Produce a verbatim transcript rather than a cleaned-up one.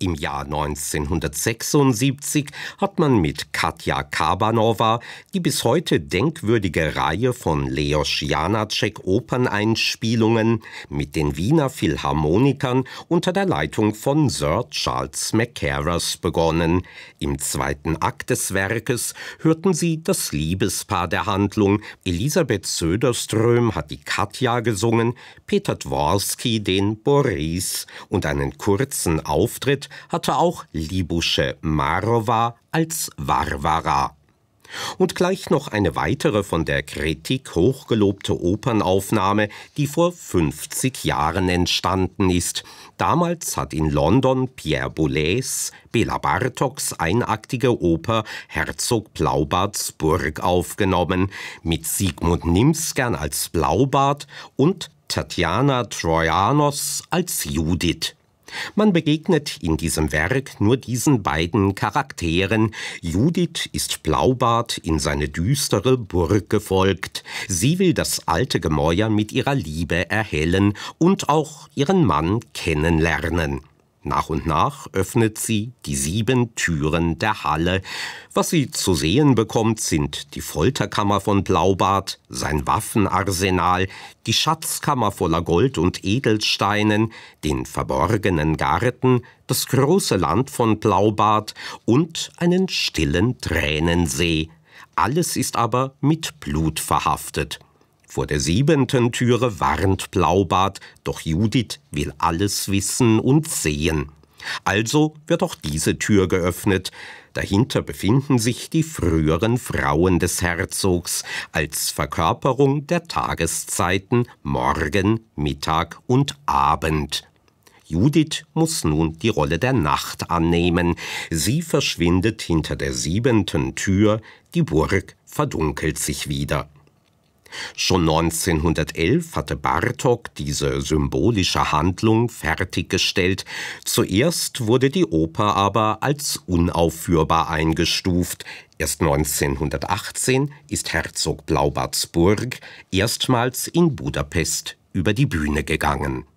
Im Jahr neunzehnhundertsechsundsiebzig hat man mit Katja Kabanova die bis heute denkwürdige Reihe von Leos Janáček-Operneinspielungen mit den Wiener Philharmonikern unter der Leitung von Sir Charles Mackerras begonnen. Im zweiten Akt des Werkes hörten Sie das Liebespaar der Handlung. Elisabeth Söderström hat die Katja gesungen, Peter Dvorsky den Boris und einen kurzen Auftritt hatte auch Libusche Marowa als Varvara. Und gleich noch eine weitere von der Kritik hochgelobte Opernaufnahme, die vor fünfzig Jahren entstanden ist. Damals hat in London Pierre Boulez Bela Bartoks einaktige Oper Herzog Blaubarts Burg aufgenommen, mit Sigmund Nimsgern als Blaubart und Tatjana Trojanos als Judith. Man begegnet in diesem Werk nur diesen beiden Charakteren. Judith ist Blaubart in seine düstere Burg gefolgt. Sie will das alte Gemäuer mit ihrer Liebe erhellen und auch ihren Mann kennenlernen. Nach und nach öffnet sie die sieben Türen der Halle. Was sie zu sehen bekommt, sind die Folterkammer von Blaubart, sein Waffenarsenal, die Schatzkammer voller Gold und Edelsteinen, den verborgenen Garten, das große Land von Blaubart und einen stillen Tränensee. Alles ist aber mit Blut verhaftet. Vor der siebenten Türe warnt Blaubart, doch Judith will alles wissen und sehen. Also wird auch diese Tür geöffnet. Dahinter befinden sich die früheren Frauen des Herzogs als Verkörperung der Tageszeiten Morgen, Mittag und Abend. Judith muss nun die Rolle der Nacht annehmen. Sie verschwindet hinter der siebenten Tür, die Burg verdunkelt sich wieder. Schon neunzehnhundertelf hatte Bartók diese symbolische Handlung fertiggestellt. Zuerst wurde die Oper aber als unaufführbar eingestuft. Erst neunzehnhundertachtzehn ist Herzog Blaubarts Burg erstmals in Budapest über die Bühne gegangen.